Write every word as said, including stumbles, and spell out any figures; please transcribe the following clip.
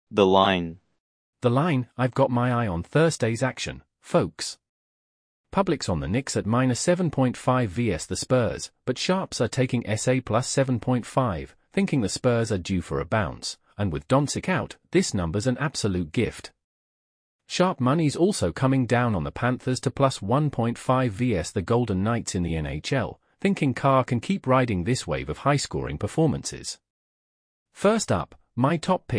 The line. The line, I've got my eye on Thursday's action, folks. Public's on the Knicks at minus seven point five versus the Spurs, but sharps are taking S A plus seven point five, thinking the Spurs are due for a bounce, and with Doncic out, this number's an absolute gift. Sharp money's also coming down on the Panthers to plus one point five versus the Golden Knights in the N H L, thinking Carr can keep riding this wave of high-scoring performances. First up, my top pick